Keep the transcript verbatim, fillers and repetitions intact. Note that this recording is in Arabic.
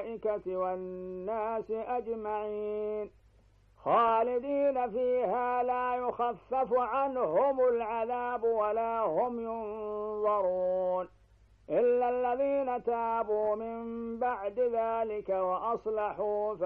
الملائكة والناس أجمعين خالدين فيها لا يخفف عنهم العذاب ولا هم ينظرون إلا الذين تابوا من بعد ذلك وأصلحوا